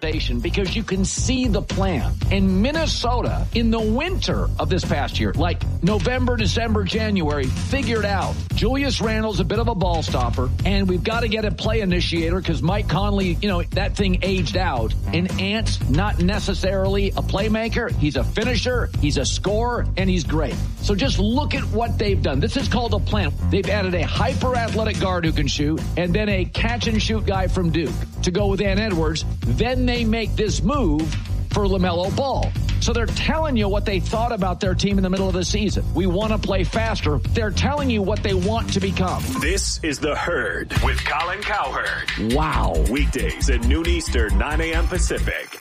station because you can see the plan. In Minnesota, in the winter of this past year, like November, December, January, figured out Julius Randle's a bit of a ball stopper, and we've got to get a play initiator because Mike Conley, that thing aged out. And Ant's not necessarily a playmaker. He's a finisher, he's a scorer, and he's great. So just look at what they've done. This is called a plan. They've added a hyper-athletic guard who can shoot, and then a catch-and-shoot guy from Duke to go with Ant Edwards. Then they make this move for LaMelo Ball. So they're telling you what they thought about their team in the middle of the season. We want to play faster. They're telling you what they want to become. This is The Herd with Colin Cowherd. Wow. Weekdays at noon Eastern, 9 a.m. Pacific.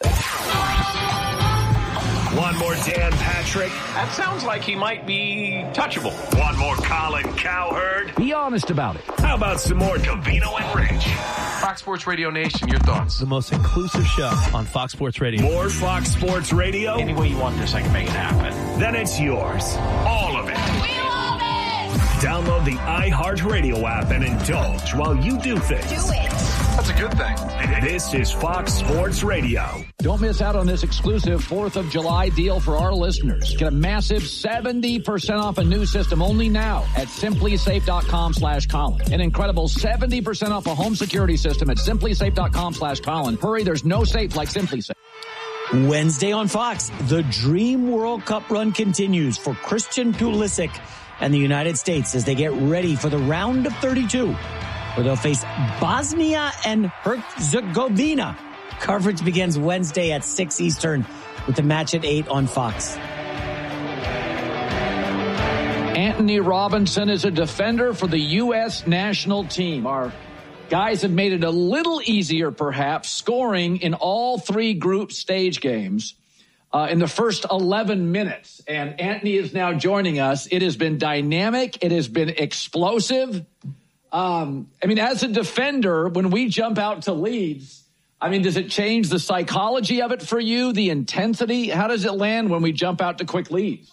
One more Dan Patrick. That sounds like he might be touchable. One more Colin Cowherd. Be honest about it. How about some more Covino and Rich? Fox Sports Radio Nation, your thoughts? The most inclusive show on Fox Sports Radio. More Fox Sports Radio? Any way you want this, I can make it happen. Then it's yours. All of it. We love it! Download the iHeartRadio app and indulge while you do things. Do it. That's a good thing. This is Fox Sports Radio. Don't miss out on this exclusive 4th of July deal for our listeners. Get a massive 70% off a new system only now at simplysafe.com/Colin. An incredible 70% off a home security system at simplysafe.com/Colin. Hurry, there's no safe like SimpliSafe. Wednesday on Fox, the Dream World Cup run continues for Christian Pulisic and the United States as they get ready for the round of 32, where they'll face Bosnia and Herzegovina. Coverage begins Wednesday at 6 Eastern with the match at 8 on Fox. Anthony Robinson is a defender for the U.S. national team. Our guys have made it a little easier, perhaps, scoring in all 3 group stage games in the first 11 minutes. And Anthony is now joining us. It has been dynamic. It has been explosive. As a defender, when we jump out to leads, does it change the psychology of it for you, the intensity? How does it land when we jump out to quick leads?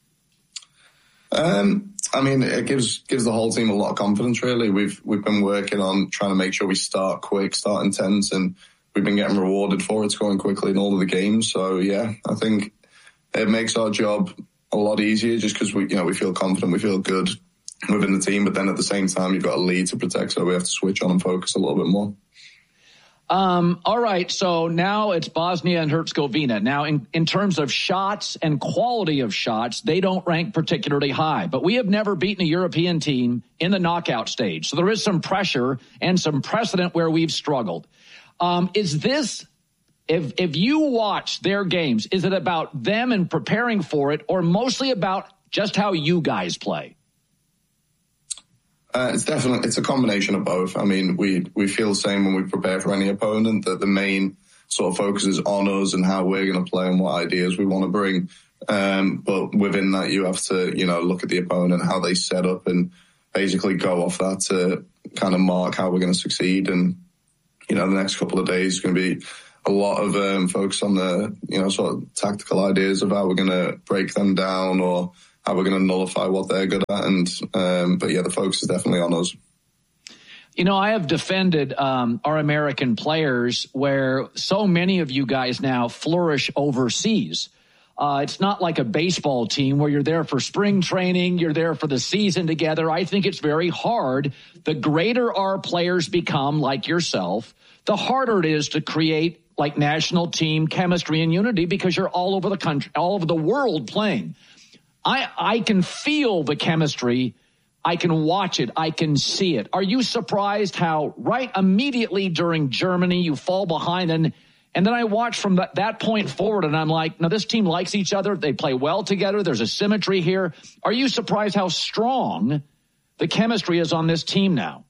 It gives the whole team a lot of confidence, really. We've been working on trying to make sure we start quick, start intense, and we've been getting rewarded for it, scoring quickly in all of the games. So, yeah, I think it makes our job a lot easier just because we feel confident, we feel good within the team, but then at the same time, you've got a lead to protect, so we have to switch on and focus a little bit more. All right, so now it's Bosnia and Herzegovina. Now, in terms of shots and quality of shots, they don't rank particularly high. But we have never beaten a European team in the knockout stage. So there is some pressure and some precedent where we've struggled. Is this, if you watch their games, is it about them and preparing for it, or mostly about just how you guys play? It's a combination of both. We feel the same when we prepare for any opponent, that the main sort of focus is on us and how we're going to play and what ideas we want to bring. But within that, you have to, look at the opponent, how they set up, and basically go off that to kind of mark how we're going to succeed. And, the next couple of days is going to be a lot of focus on the, sort of tactical ideas of how we're going to break them down or how we're going to nullify what they're good at. But the focus is definitely on us. I have defended our American players where so many of you guys now flourish overseas. It's not like a baseball team where you're there for spring training, you're there for the season together. I think it's very hard. The greater our players become, like yourself, the harder it is to create like national team chemistry and unity because you're all over the country, all over the world playing. I can feel the chemistry. I can watch it. I can see it. Are you surprised how right immediately during Germany you fall behind? And then I watch from that point forward and I'm like, no, this team likes each other. They play well together. There's a symmetry here. Are you surprised how strong the chemistry is on this team now?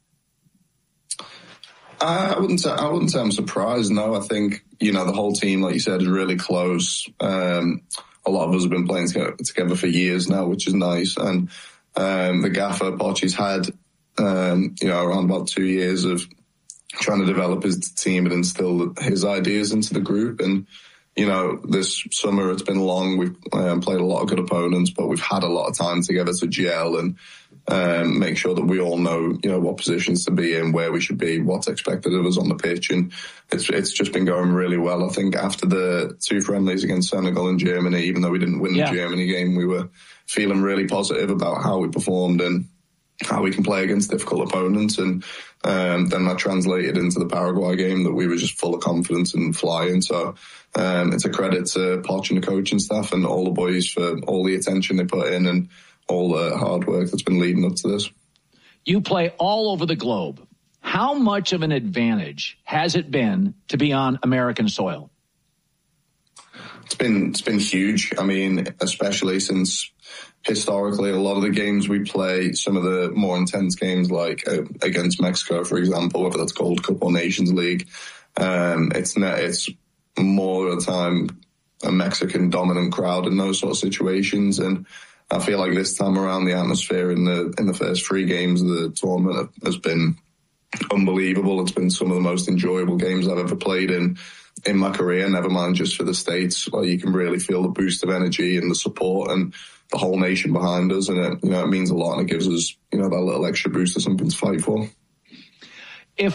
I wouldn't say I'm surprised. No, I think, the whole team, like you said, is really close. A lot of us have been playing together for years now, which is nice. And the gaffer, Pochi's had, around about 2 years of trying to develop his team and instill his ideas into the group. And, this summer it's been long. We've played a lot of good opponents, but we've had a lot of time together to gel. And, make sure that we all know, what positions to be in, where we should be, what's expected of us on the pitch. And it's just been going really well. I think after the 2 friendlies against Senegal and Germany, even though we didn't win the Germany game, we were feeling really positive about how we performed and how we can play against difficult opponents. And then that translated into the Paraguay game that we were just full of confidence and flying. So it's a credit to Poch and the coaching staff and all the boys for all the attention they put in and all the hard work that's been leading up to this. You play all over the globe. How much of an advantage has it been to be on American soil? It's been huge. I mean, especially since historically a lot of the games we play, some of the more intense games like against Mexico, for example, whether that's Gold Cup or Nations League, it's more of the time a Mexican dominant crowd in those sort of situations. And I feel like this time around the atmosphere in the first 3 games of the tournament has been unbelievable. It's been some of the most enjoyable games I've ever played in my career, never mind just for the States. Like, you can really feel the boost of energy and the support and the whole nation behind us. And it means a lot, and it gives us, that little extra boost of something to fight for. If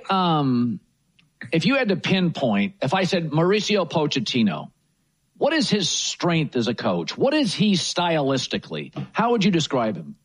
you had to pinpoint, if I said Mauricio Pochettino, what is his strength as a coach? What is he stylistically? How would you describe him?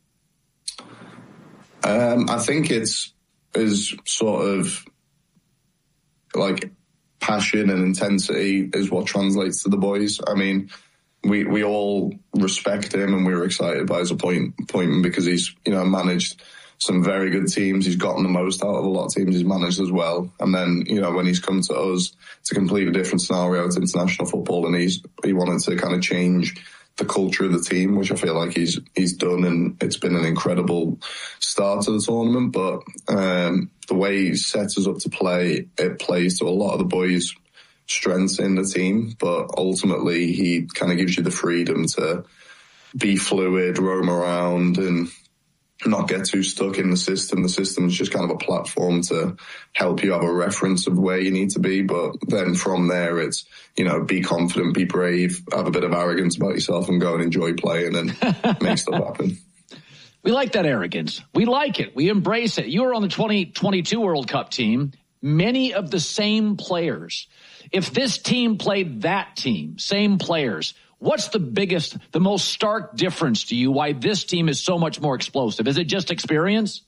I think it's his sort of like passion and intensity is what translates to the boys. I mean, we all respect him and we were excited by his appointment because he's, managed some very good teams. He's gotten the most out of a lot of teams he's managed as well. And then, when he's come to us, it's a completely different scenario. It's international football, and he wanted to kind of change the culture of the team, which I feel like he's done, and it's been an incredible start to the tournament. But the way he sets us up to play, it plays to a lot of the boys' strengths in the team. But ultimately, he kind of gives you the freedom to be fluid, roam around, and not get too stuck in the system. The system is just kind of a platform to help you have a reference of where you need to be. But then from there, it's, be confident, be brave, have a bit of arrogance about yourself and go and enjoy playing and make stuff happen. We like that arrogance. We like it. We embrace it. You were on the 2022 World Cup team. Many of the same players. If this team played that team, same players, what's the most stark difference to you why this team is so much more explosive? Is it just experience?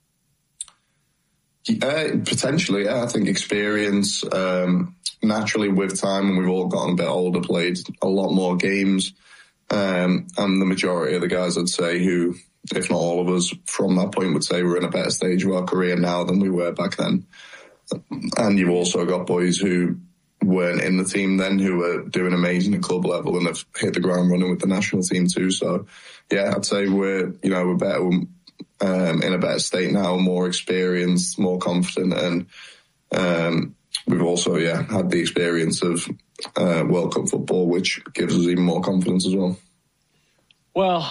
Potentially, yeah. I think experience, naturally with time, and we've all gotten a bit older, played a lot more games. And the majority of the guys, I'd say, who, if not all of us, from that point would say we're in a better stage of our career now than we were back then. And you've also got boys who weren't in the team then, who were doing amazing at club level and have hit the ground running with the national team too. So, yeah, I'd say we're better, in a better state now, more experienced, more confident, and we've also, had the experience of World Cup football, which gives us even more confidence as well. Well,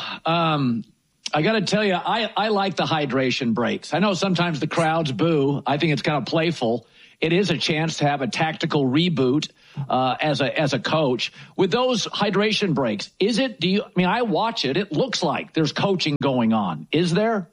I got to tell you, I like the hydration breaks. I know sometimes the crowds boo. I think it's kind of playful. It is a chance to have a tactical reboot as a coach. With those hydration breaks, I watch it. It looks like there's coaching going on. Is there?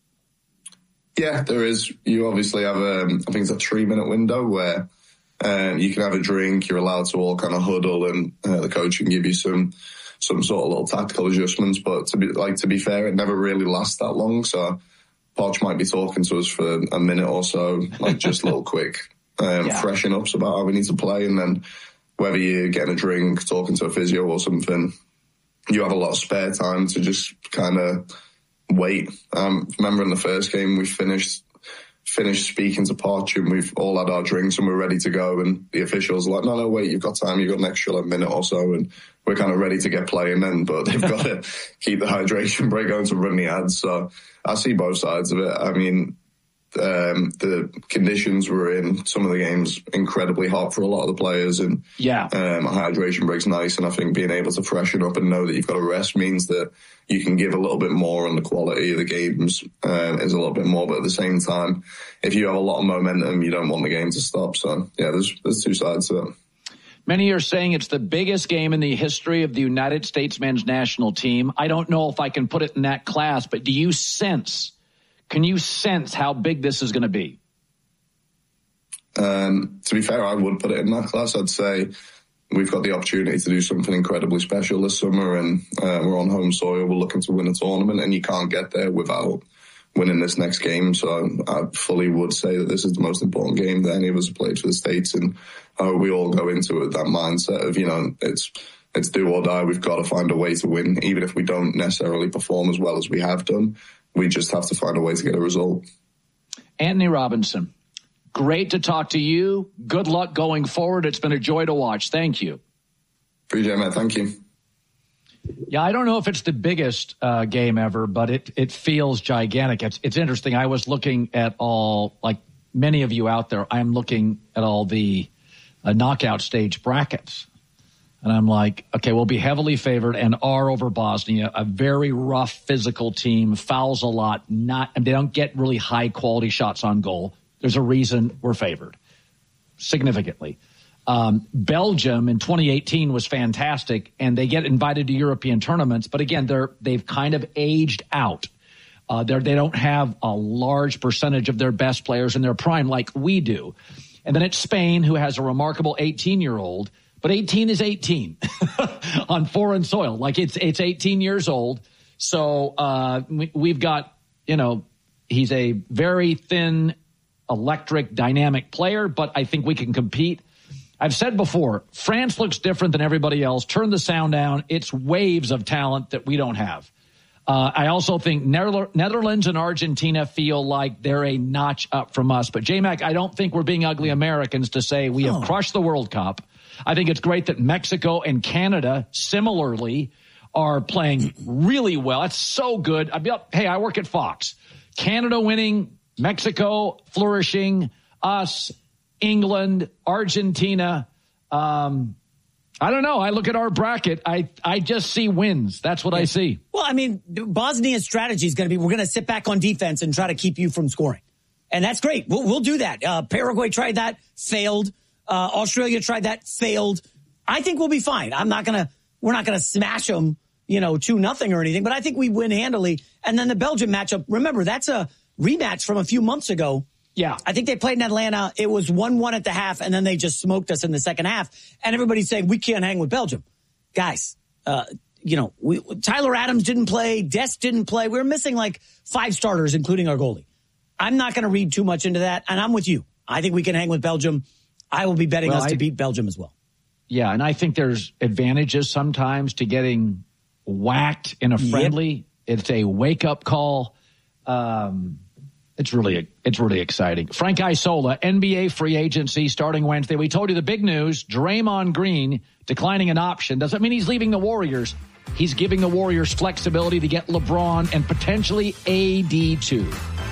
Yeah, there is. You obviously have I think it's a 3-minute window where you can have a drink. You're allowed to all kind of huddle, and the coach can give you some sort of little tactical adjustments. But to be fair, it never really lasts that long. So Poch might be talking to us for a minute or so, like just little quick freshen ups about how we need to play, and then whether you're getting a drink, talking to a physio or something, you have a lot of spare time to just kind of wait. Remember in the first game we finished speaking to Poch, and we've all had our drinks and we're ready to go, and the officials are like, no, wait, you've got time, you've got an extra minute or so, and we're kind of ready to get playing then, but they've got to keep the hydration break going to run the ads. So I see both sides of it. I mean, the conditions were in some of the games incredibly hot for a lot of the players, and a hydration break's nice, and I think being able to freshen up and know that you've got to rest means that you can give a little bit more on the quality of the games is a little bit more, but at the same time, if you have a lot of momentum, you don't want the game to stop. So yeah, there's two sides to it. Many are saying it's the biggest game in the history of the United States men's national team. I don't know if I can put it in that class, but can you sense how big this is going to be? To be fair, I would put it in that class. I'd say we've got the opportunity to do something incredibly special this summer, and we're on home soil. We're looking to win a tournament, and you can't get there without winning this next game. So I fully would say that this is the most important game that any of us have played for the States, and we all go into it with that mindset of, it's do or die. We've got to find a way to win, even if we don't necessarily perform as well as we have done. We just have to find a way to get a result. Anthony Robinson, great to talk to you. Good luck going forward. It's been a joy to watch. Thank you. Appreciate it, man. Thank you. Yeah, I don't know if it's the biggest game ever, but it feels gigantic. It's interesting. I was looking at all, like many of you out there, I'm looking at all the knockout stage brackets. And I'm like, okay, we'll be heavily favored and are over Bosnia, a very rough physical team, fouls a lot, they don't get really high quality shots on goal. There's a reason we're favored significantly. Belgium in 2018 was fantastic, and they get invited to European tournaments. But again, they've kind of aged out. They don't have a large percentage of their best players in their prime like we do. And then it's Spain, who has a remarkable 18-year-old. But 18 is 18 on foreign soil. Like it's 18 years old. So we've got, he's a very thin, electric, dynamic player, but I think we can compete. I've said before, France looks different than everybody else. Turn the sound down. It's waves of talent that we don't have. I also think Netherlands and Argentina feel like they're a notch up from us. But, J-Mac, I don't think we're being ugly Americans to say we have crushed the World Cup. I think it's great that Mexico and Canada similarly are playing really well. That's so good. I work at Fox. Canada winning, Mexico flourishing, us, England, Argentina. I don't know. I look at our bracket. I just see wins. That's what I see. Well, I mean, Bosnia's strategy is going to be, we're going to sit back on defense and try to keep you from scoring. And that's great. We'll do that. Paraguay tried that, failed. Australia tried that, failed. I think we'll be fine. we're not going to smash them, 2-0 or anything, but I think we win handily. And then the Belgium matchup, remember, that's a rematch from a few months ago. Yeah. I think they played in Atlanta. It was 1-1 at the half, and then they just smoked us in the second half. And everybody's saying, we can't hang with Belgium. Guys, Tyler Adams didn't play. Dest didn't play. We were missing like 5 starters, including our goalie. I'm not going to read too much into that, and I'm with you. I think we can hang with Belgium. I will be betting us to beat Belgium as well. Yeah, and I think there's advantages sometimes to getting whacked in a friendly. Yep. It's a wake-up call. It's really exciting. Frank Isola, NBA free agency starting Wednesday. We told you the big news, Draymond Green declining an option. Doesn't mean he's leaving the Warriors. He's giving the Warriors flexibility to get LeBron and potentially AD too.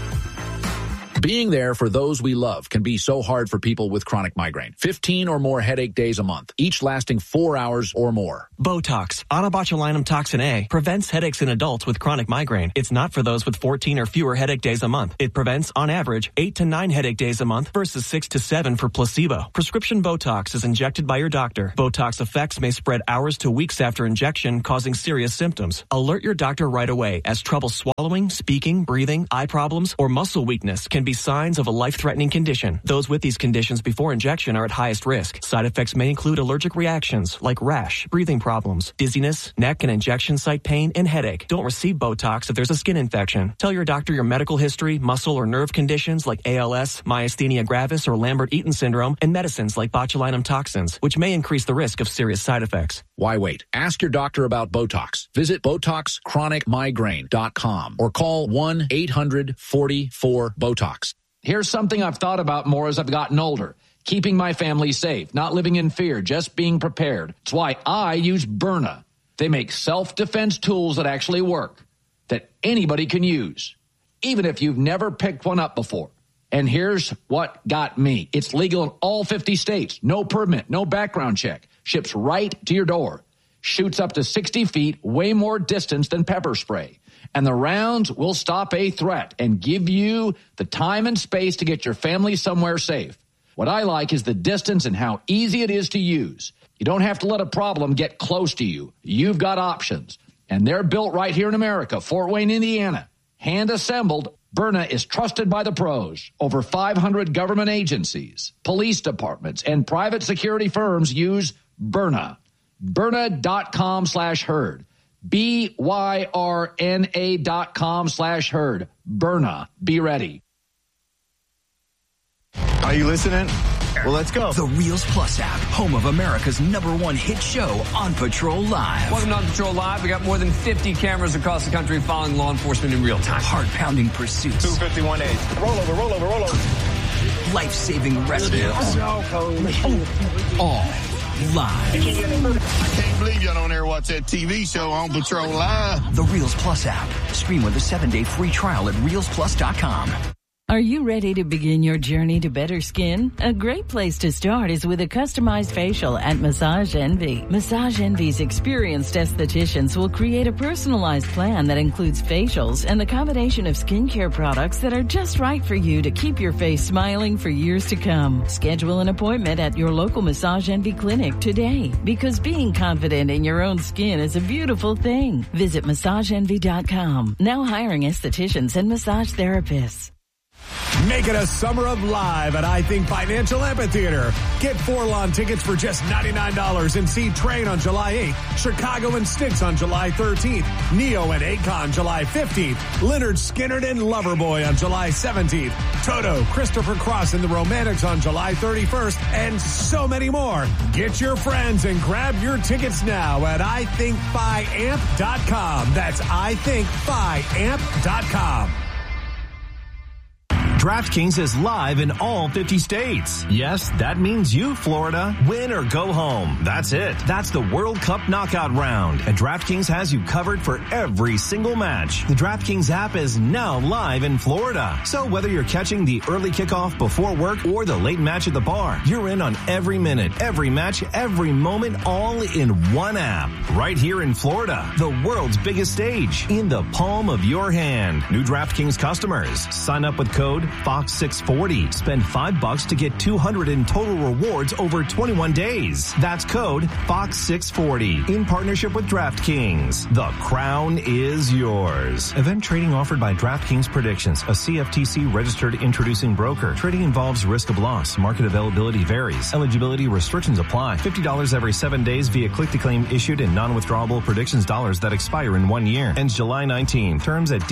Being there for those we love can be so hard for people with chronic migraine. 15 or more headache days a month, each lasting 4 hours or more. Botox, onabotulinum toxin A, prevents headaches in adults with chronic migraine. It's not for those with 14 or fewer headache days a month. It prevents, on average, 8 to 9 headache days a month versus 6 to 7 for placebo. Prescription Botox is injected by your doctor. Botox effects may spread hours to weeks after injection, causing serious symptoms. Alert your doctor right away, as trouble swallowing, speaking, breathing, eye problems, or muscle weakness can be signs of a life-threatening condition. Those with these conditions before injection are at highest risk. Side effects may include allergic reactions like rash, breathing problems, dizziness, neck and injection site pain, and headache. Don't receive Botox if there's a skin infection. Tell your doctor your medical history, muscle or nerve conditions like ALS, myasthenia gravis, or Lambert-Eaton syndrome, and medicines like botulinum toxins, which may increase the risk of serious side effects. Why wait? Ask your doctor about Botox. Visit BotoxChronicMigraine.com or call 1-800-44-BOTOX. Here's something I've thought about more as I've gotten older. Keeping my family safe, not living in fear, just being prepared. It's why I use Byrna. They make self-defense tools that actually work, that anybody can use, even if you've never picked one up before. And here's what got me. It's legal in all 50 states. No permit, no background check. Ships right to your door. Shoots up to 60 feet, way more distance than pepper spray. And the rounds will stop a threat and give you the time and space to get your family somewhere safe. What I like is the distance and how easy it is to use. You don't have to let a problem get close to you. You've got options. And they're built right here in America, Fort Wayne, Indiana. Hand assembled, Byrna is trusted by the pros. Over 500 government agencies, police departments, and private security firms use Byrna. Byrna.com/herd. BYRNA.com/herd. Byrna. Be ready. Are you listening? Well, let's go. The Reels Plus app, home of America's #1 hit show, On Patrol Live. Welcome to On Patrol Live. We got more than 50 cameras across the country following law enforcement in real time. Heart-pounding pursuits. 251A. Rollover. Life-saving rescues. All live. I can't believe y'all don't ever watch that TV show On Patrol Live. The Reels Plus app. Stream with a 7-day free trial at reelsplus.com. Are you ready to begin your journey to better skin? A great place to start is with a customized facial at Massage Envy. Massage Envy's experienced estheticians will create a personalized plan that includes facials and the combination of skincare products that are just right for you to keep your face smiling for years to come. Schedule an appointment at your local Massage Envy clinic today, because being confident in your own skin is a beautiful thing. Visit MassageEnvy.com. Now hiring estheticians and massage therapists. Make it a summer of live at I Think Financial Amphitheater. Get 4 lawn tickets for just $99 and see Train on July 8th, Chicago and Styx on July 13th, Neo and Akon July 15th, Lynyrd Skynyrd and Loverboy on July 17th, Toto, Christopher Cross and the Romantics on July 31st, and so many more. Get your friends and grab your tickets now at ithinkfiamp.com. That's ithinkfiamp.com. DraftKings is live in all 50 states. Yes, that means you, Florida. Win or go home. That's it. That's the World Cup knockout round. And DraftKings has you covered for every single match. The DraftKings app is now live in Florida. So whether you're catching the early kickoff before work or the late match at the bar, you're in on every minute, every match, every moment, all in one app. Right here in Florida, the world's biggest stage, in the palm of your hand. New DraftKings customers, sign up with code Fox640. Spend $5 to get $200 in total rewards over 21 days. That's code Fox640 in partnership with DraftKings. The crown is yours. Event trading offered by DraftKings Predictions, a CFTC registered introducing broker. Trading involves risk of loss. Market availability varies. Eligibility restrictions apply. $50 every 7 days via click-to-claim issued in non-withdrawable predictions dollars that expire in 1 year. Ends July 19. Terms at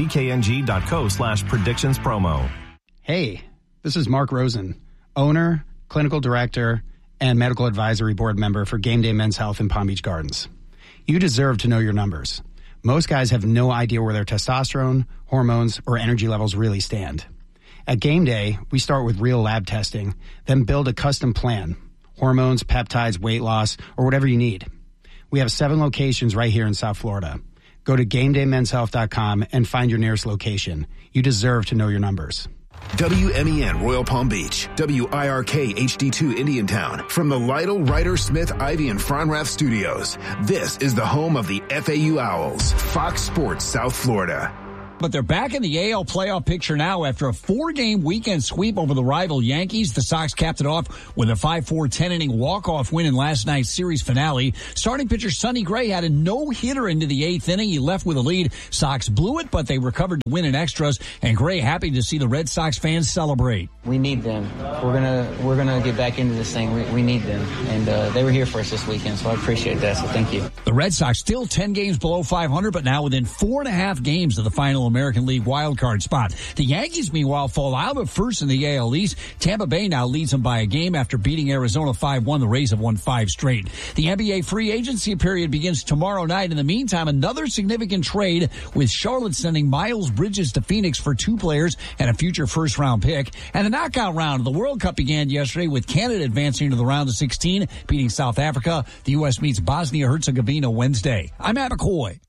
dkng.co/predictions promo. Hey, this is Mark Rosen, owner, clinical director, and medical advisory board member for Game Day Men's Health in Palm Beach Gardens. You deserve to know your numbers. Most guys have no idea where their testosterone, hormones, or energy levels really stand. At Game Day, we start with real lab testing, then build a custom plan, hormones, peptides, weight loss, or whatever you need. We have 7 locations right here in South Florida. Go to GameDayMen'sHealth.com and find your nearest location. You deserve to know your numbers. WMEN Royal Palm Beach, WIRK HD2 Indiantown. From the Lytle, Ryder, Smith, Ivy, and Fronrath studios, this is the home of the FAU Owls, Fox Sports South Florida. But they're back in the AL playoff picture now after a 4-game weekend sweep over the rival Yankees. The Sox capped it off with a 5-4 10-inning walk-off win in last night's series finale. Starting pitcher Sonny Gray had a no-hitter into the 8th inning. He left with a lead. Sox blew it, but they recovered to win in extras. And Gray happy to see the Red Sox fans celebrate. We need them. We're gonna get back into this thing. We need them, and they were here for us this weekend, so I appreciate that. So thank you. The Red Sox still 10 games below 500, but now within 4.5 games of the final American League wildcard spot. The Yankees, meanwhile, fall out of first in the AL East. Tampa Bay now leads them by a game after beating Arizona 5-1. The Rays have won 5 straight. The NBA free agency period begins tomorrow night. In the meantime, another significant trade with Charlotte sending Miles Bridges to Phoenix for 2 players and a future first-round pick. And the knockout round of the World Cup began yesterday with Canada advancing to the round of 16, beating South Africa. The U.S. meets Bosnia-Herzegovina Wednesday. I'm Matt McCoy.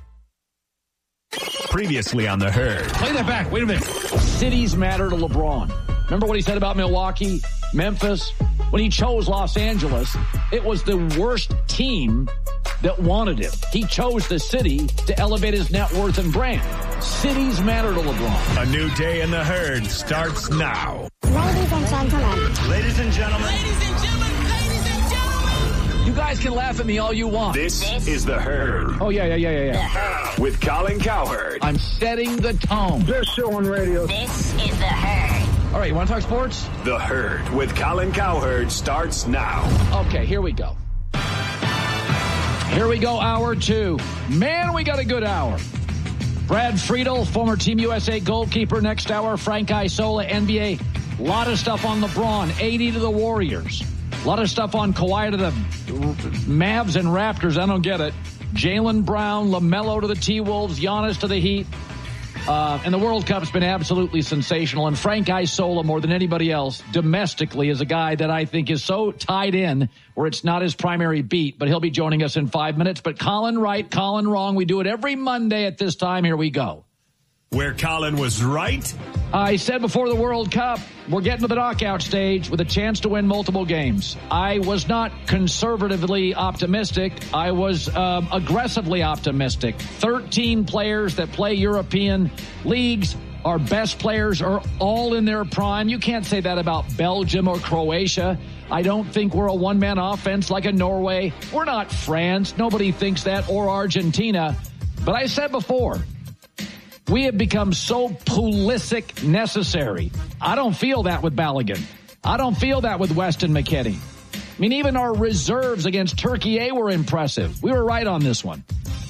Previously on The Herd. Play that back. Wait a minute. Cities matter to LeBron. Remember what he said about Milwaukee, Memphis? When he chose Los Angeles, it was the worst team that wanted him. He chose the city to elevate his net worth and brand. Cities matter to LeBron. A new day in the herd starts now. Ladies and gentlemen. Ladies and gentlemen. Ladies and gentlemen. You guys can laugh at me all you want. This is The Herd. Oh, yeah. With Colin Cowherd. I'm setting the tone. Best show on radio. This is The Herd. All right, you want to talk sports? The Herd with Colin Cowherd starts now. Okay, here we go. Here we go, hour 2. Man, we got a good hour. Brad Friedel, former Team USA goalkeeper. Next hour, Frank Isola, NBA. A lot of stuff on LeBron, 80 to the Warriors. A lot of stuff on Kawhi to the Mavs and Raptors. I don't get it. Jaylen Brown, LaMelo to the T-Wolves, Giannis to the Heat. And the World Cup's been absolutely sensational. And Frank Isola, more than anybody else, domestically, is a guy that I think is so tied in where it's not his primary beat. But he'll be joining us in 5 minutes. But Colin right, Colin wrong. We do it every Monday at this time. Here we go. Where Colin was right. I said before the World Cup, we're getting to the knockout stage with a chance to win multiple games. I was not conservatively optimistic. I was aggressively optimistic. 13 players that play European leagues. Our best players are all in their prime. You can't say that about Belgium or Croatia. I don't think we're a one-man offense like a Norway. We're not France. Nobody thinks that, or Argentina. But I said before, we have become so Pulisic necessary. I don't feel that with Balogun. I don't feel that with Weston McKennie. I mean, even our reserves against Turkey were impressive. We were right on this one.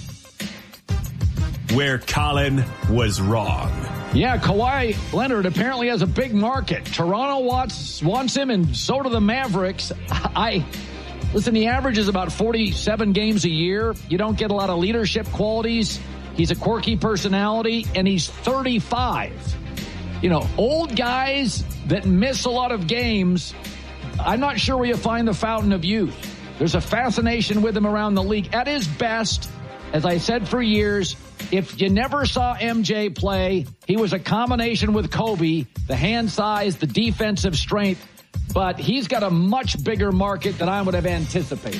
Where Colin was wrong. Yeah, Kawhi Leonard apparently has a big market. Toronto wants him, and so do the Mavericks. Listen, he averages about 47 games a year. You don't get a lot of leadership qualities. He's a quirky personality, and he's 35. You know, old guys that miss a lot of games, I'm not sure where you find the fountain of youth. There's a fascination with him around the league. At his best, as I said for years, if you never saw MJ play, he was a combination with Kobe, the hand size, the defensive strength, but he's got a much bigger market than I would have anticipated.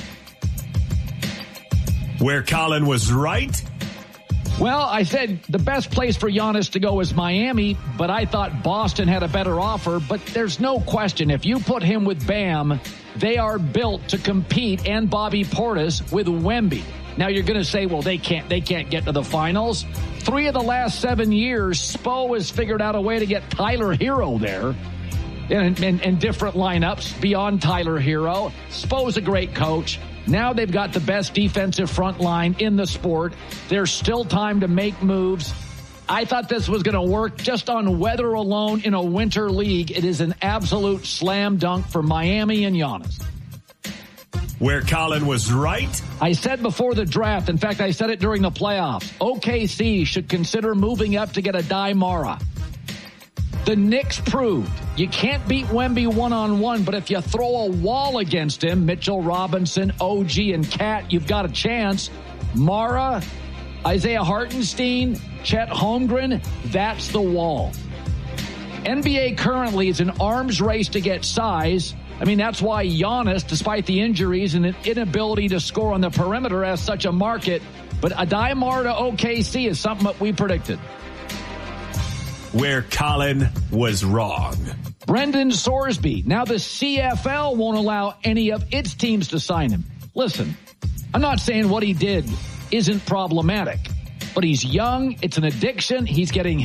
Where Colin was right. Well, I said the best place for Giannis to go is Miami, but I thought Boston had a better offer. But there's no question, if you put him with Bam, they are built to compete, and Bobby Portis with Wemby. Now you're going to say, well, they can't get to the finals. 3 of the last 7 years, Spo has figured out a way to get Tyler Hero there in different lineups beyond Tyler Hero. Spo's a great coach. Now they've got the best defensive front line in the sport. There's still time to make moves. I thought this was going to work just on weather alone in a winter league. It is an absolute slam dunk for Miami and Giannis. Where Colin was right. I said before the draft, in fact, I said it during the playoffs, OKC should consider moving up to get a Adai Mara. The Knicks proved you can't beat Wemby one-on-one, but if you throw a wall against him, Mitchell Robinson, OG, and Cat, you've got a chance. Mara, Isaiah Hartenstein, Chet Holmgren, that's the wall. NBA currently is an arms race to get size. I mean, that's why Giannis, despite the injuries and an inability to score on the perimeter, has such a market. But Adai Mara to OKC is something that we predicted. Where Colin was wrong. Brendan Sorsby. Now the CFL won't allow any of its teams to sign him. Listen, I'm not saying what he did isn't problematic, but he's young. It's an addiction. He's getting